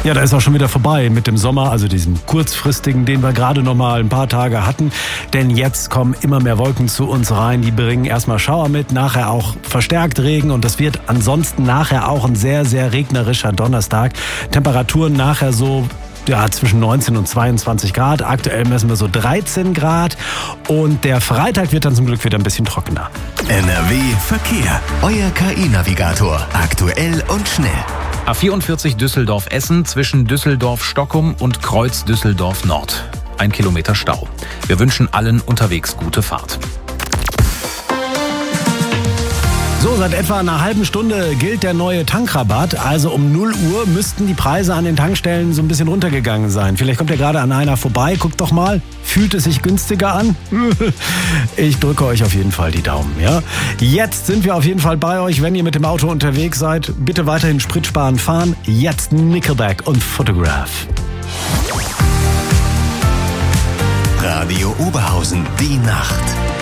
Ja, da ist auch schon wieder vorbei mit dem Sommer, also diesem kurzfristigen, den wir gerade noch mal ein paar Tage hatten. Denn jetzt kommen immer mehr Wolken zu uns rein. Die bringen erstmal Schauer mit, nachher auch verstärkt Regen. Und das wird ansonsten nachher auch ein sehr, sehr regnerischer Donnerstag. Temperaturen nachher so zwischen 19 und 22 Grad. Aktuell messen wir so 13 Grad. Und der Freitag wird dann zum Glück wieder ein bisschen trockener. NRW Verkehr. Euer KI-Navigator. Aktuell und schnell. A44 Düsseldorf-Essen zwischen Düsseldorf-Stockum und Kreuz Düsseldorf-Nord. 1 Kilometer Stau. Wir wünschen allen unterwegs gute Fahrt. So, seit etwa einer halben Stunde gilt der neue Tankrabatt. Also um 0 Uhr müssten die Preise an den Tankstellen so ein bisschen runtergegangen sein. Vielleicht kommt ja gerade an einer vorbei. Guckt doch mal. Fühlt es sich günstiger an? Ich drücke euch auf jeden Fall die Daumen, ja? Jetzt sind wir auf jeden Fall bei euch, wenn ihr mit dem Auto unterwegs seid. Bitte weiterhin spritsparend fahren. Jetzt Nickelback und Photograph. Radio Oberhausen, die Nacht.